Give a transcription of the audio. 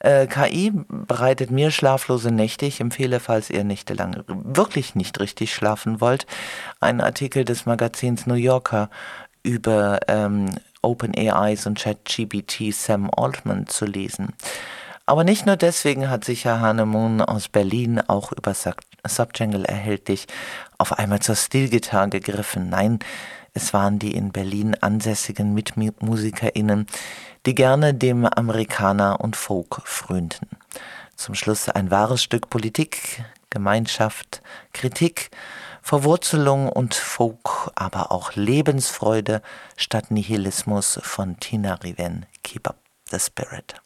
KI bereitet mir schlaflose Nächte. Ich empfehle, falls ihr nächtelang wirklich nicht richtig schlafen wollt, einen Artikel des Magazins New Yorker über OpenAIs und ChatGPT Sam Altman zu lesen. Aber nicht nur deswegen hat sich Herr Hanemun aus Berlin auch über Subjangle erhältlich auf einmal zur Stilgitarre gegriffen. Nein, es waren die in Berlin ansässigen MitmusikerInnen, die gerne dem Amerikaner und Folk frönten. Zum Schluss ein wahres Stück Politik, Gemeinschaft, Kritik, Verwurzelung und Folk, aber auch Lebensfreude statt Nihilismus von Tina Riven. Keep up the spirit.